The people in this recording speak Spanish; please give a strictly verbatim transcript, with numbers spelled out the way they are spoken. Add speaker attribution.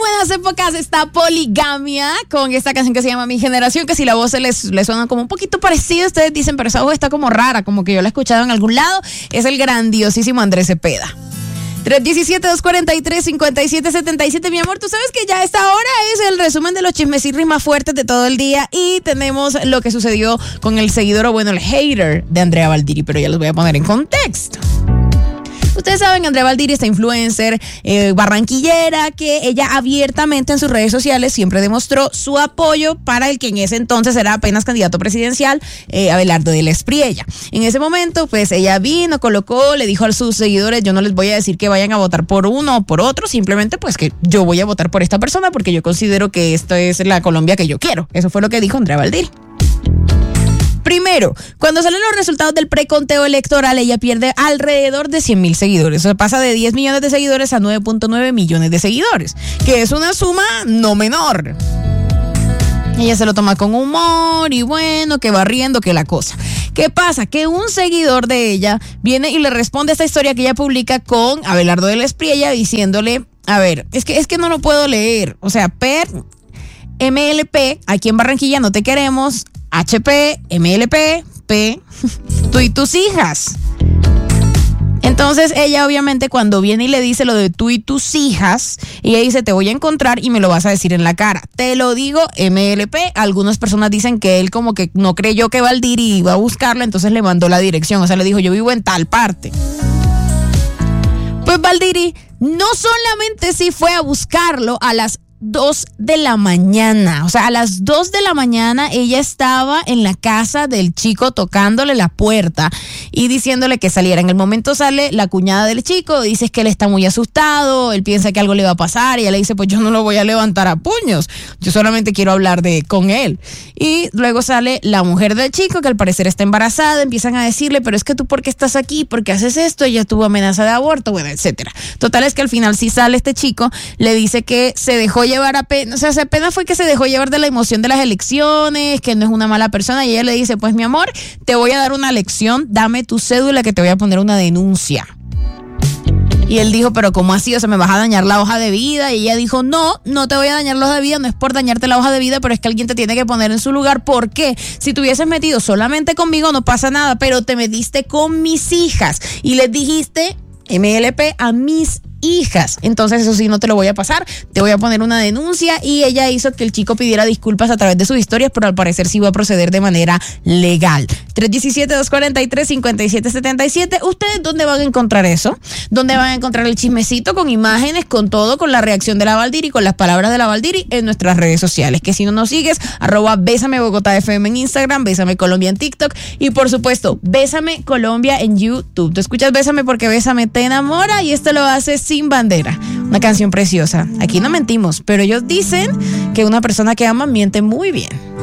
Speaker 1: buenas épocas está Poligamia con esta canción que se llama Mi Generación, que si la voz se les, les suena como un poquito parecida, ustedes dicen, pero esa voz está como rara, como que yo la he escuchado en algún lado. Es el grandiosísimo Andrés Cepeda. tres uno siete, dos cuatro tres, cinco siete siete siete. Mi amor, tú sabes que ya esta hora es el resumen de los chismecirris más fuertes de todo el día y tenemos lo que sucedió con el seguidor, o bueno, el hater de Andrea Valdiri, pero ya los voy a poner en contexto. Ustedes saben, Andrea Valdiri, esta influencer eh, barranquillera, que ella abiertamente en sus redes sociales siempre demostró su apoyo para el que en ese entonces era apenas candidato presidencial, eh, Abelardo de la Espriella. En ese momento, pues ella vino, colocó, le dijo a sus seguidores, yo no les voy a decir que vayan a votar por uno o por otro, simplemente pues que yo voy a votar por esta persona porque yo considero que esto es la Colombia que yo quiero. Eso fue lo que dijo Andrea Valdiri. Primero, cuando salen los resultados del preconteo electoral, ella pierde alrededor de cien mil seguidores. O sea, pasa de diez millones de seguidores a nueve punto nueve millones de seguidores, que es una suma no menor. Ella se lo toma con humor y bueno, que va riendo, que la cosa. ¿Qué pasa? Que un seguidor de ella viene y le responde a esta historia que ella publica con Abelardo de la Espriella diciéndole, a ver, es que, es que no lo puedo leer. O sea, per M L P, aquí en Barranquilla no te queremos, H P, M L P, P, tú y tus hijas. Entonces ella obviamente cuando viene y le dice lo de tú y tus hijas, ella dice, te voy a encontrar y me lo vas a decir en la cara. Te lo digo, M L P. Algunas personas dicen que él como que no creyó que Valdiri iba a buscarla, entonces le mandó la dirección. O sea, le dijo, yo vivo en tal parte. Pues Valdiri no solamente sí fue a buscarlo a las dos de la mañana, o sea, a las dos de la mañana ella estaba en la casa del chico tocándole la puerta y diciéndole que saliera. En el momento sale la cuñada del chico, dice que él está muy asustado, él piensa que algo le va a pasar y ella le dice, pues yo no lo voy a levantar a puños, yo solamente quiero hablar de con él. Y luego sale la mujer del chico, que al parecer está embarazada, empiezan a decirle, pero es que tú ¿por qué estás aquí? ¿Por qué haces esto? Ella tuvo amenaza de aborto, bueno, etcétera. Total es que al final sí sale este chico, le dice que se dejó llevar apenas, o sea, apenas fue que se dejó llevar de la emoción de las elecciones, que no es una mala persona, y ella le dice, pues mi amor, te voy a dar una lección, dame tu cédula que te voy a poner una denuncia. Y él dijo, pero ¿cómo así? O sea, ¿me vas a dañar la hoja de vida? Y ella dijo, no, no te voy a dañar la hoja de vida, no es por dañarte la hoja de vida, pero es que alguien te tiene que poner en su lugar. ¿Por qué? Si te hubieses metido solamente conmigo no pasa nada, pero te metiste con mis hijas y les dijiste M L P a mis hijas. Entonces eso sí no te lo voy a pasar, te voy a poner una denuncia. Y ella hizo que el chico pidiera disculpas a través de sus historias, pero al parecer sí iba a proceder de manera legal. tres uno siete, dos cuatro tres, cinco siete siete siete. ¿Ustedes dónde van a encontrar eso? ¿Dónde van a encontrar el chismecito con imágenes, con todo, con la reacción de la Valdiri, con las palabras de la Valdiri en nuestras redes sociales? Que si no nos sigues, arroba Bésame Bogotá F M en Instagram, Bésame Colombia en TikTok y por supuesto Bésame Colombia en YouTube. Tú escuchas Bésame porque Bésame te enamora y esto lo hace Sin Bandera, una canción preciosa. Aquí no mentimos, pero ellos dicen que una persona que ama miente muy bien.